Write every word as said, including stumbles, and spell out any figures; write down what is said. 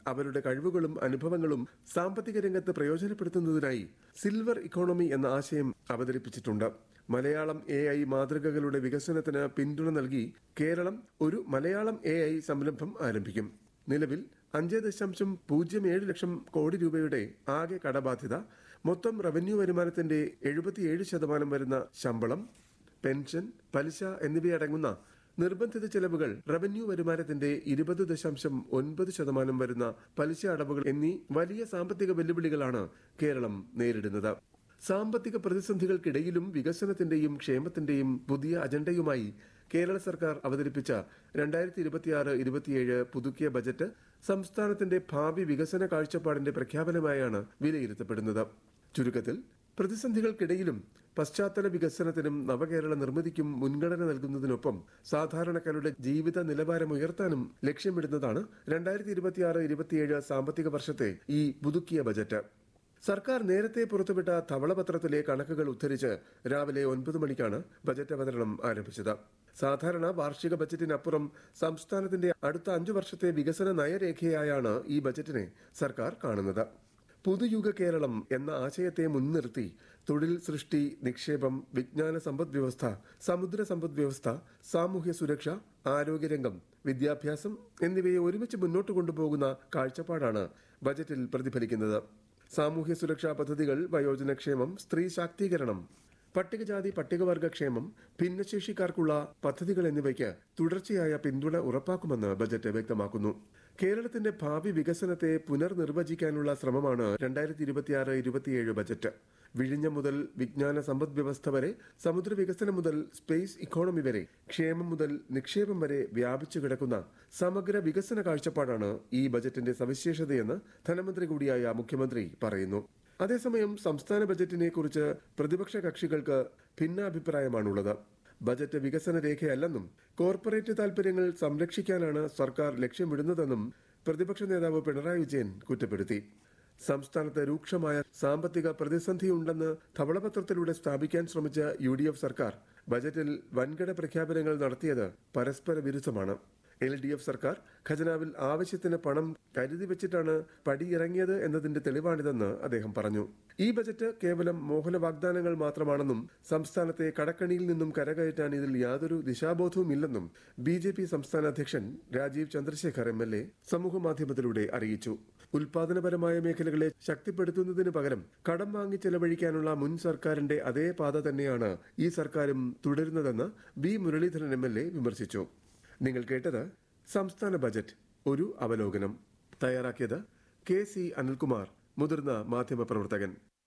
അവരുടെ കഴിവുകളും അനുഭവങ്ങളും സാമ്പത്തിക രംഗത്ത് പ്രയോജനപ്പെടുത്തുന്നതിനായി സിൽവർ ഇക്കോണമി എന്ന ആശയം അവതരിപ്പിച്ചിട്ടുണ്ട്. മലയാളം എ ഐ മാതൃകകളുടെ വികസനത്തിന് പിന്തുണ നൽകി കേരളം ഒരു മലയാളം എ ഐ സംരംഭം ആരംഭിക്കും. നിലവിൽ അഞ്ച് ദശാംശം പൂജ്യം ഏഴ് ലക്ഷം കോടി രൂപയുടെ ആകെ കടബാധ്യത, മൊത്തം റവന്യൂ വരുമാനത്തിന്റെ എഴുപത്തിയേഴ് ശതമാനം വരുന്ന ശമ്പളം, പെൻഷൻ, പലിശ എന്നിവയടങ്ങുന്ന നിർബന്ധിത ചെലവുകൾ, റവന്യൂ വരുമാനത്തിന്റെ ഇരുപത് ദശാംശം ഒൻപത് ശതമാനം വരുന്ന പലിശ അടവുകൾ എന്നീ വലിയ സാമ്പത്തിക വെല്ലുവിളികളാണ് കേരളം നേരിടുന്നത്. സാമ്പത്തിക പ്രതിസന്ധികൾക്കിടയിലും വികസനത്തിന്റെയും ക്ഷേമത്തിന്റെയും പുതിയ അജണ്ടയുമായി കേരള സർക്കാർ അവതരിപ്പിച്ച രണ്ടായിരത്തി ഇരുപത്തിയാറ് ഇരുപത്തിയേഴ് പുതുക്കിയ ബജറ്റ് സംസ്ഥാനത്തിന്റെ ഭാവി വികസന കാഴ്ചപ്പാടിന്റെ പ്രഖ്യാപനമായാണ് വിലയിരുത്തപ്പെടുന്നത്. ചുരുക്കത്തിൽ, പ്രതിസന്ധികൾക്കിടയിലും പശ്ചാത്തല വികസനത്തിനും നവകേരള നിർമ്മിതിക്കും മുൻഗണന നൽകുന്നതിനൊപ്പം സാധാരണക്കാരുടെ ജീവിത നിലവാരം ഉയർത്താനും ലക്ഷ്യമിടുന്നതാണ് രണ്ടായിരത്തി ഇരുപത്തിയാറ് ഇരുപത്തിയേഴ് സാമ്പത്തിക വർഷത്തെ ഈ പുതുക്കിയ ബജറ്റ്. സർക്കാർ നേരത്തെ പുറത്തുവിട്ട ധവളപത്രത്തിലെ കണക്കുകൾ ഉദ്ധരിച്ച് രാവിലെ ഒൻപത് മണിക്കാണ് ബജറ്റ് അവതരണം ആരംഭിച്ചത്. സാധാരണ വാർഷിക ബജറ്റിനപ്പുറം സംസ്ഥാനത്തിന്റെ അടുത്ത അഞ്ചു വർഷത്തെ വികസന നയരേഖയായാണ് ഈ ബജറ്റിനെ സർക്കാർ കാണുന്നത്. പുതുയുഗ കേരളം എന്ന ആശയത്തെ മുൻനിർത്തി തൊഴിൽ സൃഷ്ടി, നിക്ഷേപം, വിജ്ഞാന സമ്പദ് വ്യവസ്ഥ, സമുദ്ര സമ്പദ് വ്യവസ്ഥ, സാമൂഹ്യ സുരക്ഷ, ആരോഗ്യരംഗം, വിദ്യാഭ്യാസം എന്നിവയെ ഒരുമിച്ച് മുന്നോട്ട് കൊണ്ടുപോകുന്ന കാഴ്ചപ്പാടാണ് ബജറ്റിൽ പ്രതിഫലിക്കുന്നത്. സാമൂഹ്യ സുരക്ഷാ പദ്ധതികൾ, വയോജനക്ഷേമം, സ്ത്രീ ശാക്തീകരണം, പട്ടികജാതി പട്ടികവർഗ ക്ഷേമം, ഭിന്നശേഷിക്കാർക്കുള്ള പദ്ധതികൾ എന്നിവയ്ക്ക് തുടർച്ചയായ പിന്തുണ ഉറപ്പാക്കുമെന്ന് ബജറ്റ് വ്യക്തമാക്കുന്നു. കേരളത്തിന്റെ ഭാവി വികസനത്തെ പുനർനിർവചിക്കാനുള്ള ശ്രമമാണ് രണ്ടായിരത്തി ഇരുപത്തിയാറ് ഇരുപത്തിയേഴ് ബജറ്റ്. വിഴിഞ്ഞം മുതൽ വിജ്ഞാന സമ്പദ് വ്യവസ്ഥ വരെ, സമുദ്ര വികസനം മുതൽ സ്പേസ് ഇക്കോണമി വരെ, ക്ഷേമം മുതൽ നിക്ഷേപം വരെ വ്യാപിച്ചു കിടക്കുന്ന സമഗ്ര വികസന കാഴ്ചപ്പാടാണ് ഈ ബജറ്റിന്റെ സവിശേഷതയെന്ന് ധനമന്ത്രി കൂടിയായ മുഖ്യമന്ത്രി പറയുന്നു. അതേസമയം സംസ്ഥാന ബജറ്റിനെ കുറിച്ച് പ്രതിപക്ഷ കക്ഷികൾക്ക് ഭിന്നാഭിപ്രായമാണുള്ളത്. ബജറ്റ് വികസന രേഖയല്ലെന്നും കോർപ്പറേറ്റ് താൽപര്യങ്ങൾ സംരക്ഷിക്കാനാണ് സർക്കാർ ലക്ഷ്യമിടുന്നതെന്നും പ്രതിപക്ഷ നേതാവ് പിണറായി വിജയൻ കുറ്റപ്പെടുത്തി. സംസ്ഥാനത്ത് രൂക്ഷമായ സാമ്പത്തിക പ്രതിസന്ധിയുണ്ടെന്ന് ധവളപത്രത്തിലൂടെ സ്ഥാപിക്കാൻ ശ്രമിച്ച യു ഡി എഫ് സർക്കാർ ബജറ്റിൽ വൻകിട പ്രഖ്യാപനങ്ങൾ നടത്തിയത് പരസ്പര വിരുദ്ധമാണ്. എൽ ഡി എഫ് സർക്കാർ ഖജനാവിൽ ആവശ്യത്തിന് പണം കരുതി വെച്ചിട്ടാണ് പടിയിറങ്ങിയത് എന്നതിന്റെ തെളിവാണിതെന്ന് അദ്ദേഹം പറഞ്ഞു. ഈ ബജറ്റ് കേവലം മോഹന വാഗ്ദാനങ്ങൾ മാത്രമാണെന്നും സംസ്ഥാനത്തെ കടക്കണിയിൽ നിന്നും കരകയറ്റാൻ ഇതിൽ യാതൊരു ദിശാബോധവും ഇല്ലെന്നും ബി ജെ പി സംസ്ഥാന അധ്യക്ഷൻ Rajeev Chandrasekhar M L A സമൂഹമാധ്യമത്തിലൂടെ അറിയിച്ചു. ഉൽപാദനപരമായ മേഖലകളെ ശക്തിപ്പെടുത്തുന്നതിന് പകരം കടം വാങ്ങി ചെലവഴിക്കാനുള്ള മുൻ സർക്കാരിന്റെ അതേ പാത തന്നെയാണ് ഈ സർക്കാരും തുടരുന്നതെന്ന് B Muraleedharan M L A വിമർശിച്ചു. നിങ്ങൾ കേട്ടത് സംസ്ഥാന ബജറ്റ് ഒരു അവലോകനം. തയ്യാറാക്കിയത് കെ സി അനിൽകുമാർ, മുതിർന്ന മാധ്യമപ്രവർത്തകൻ.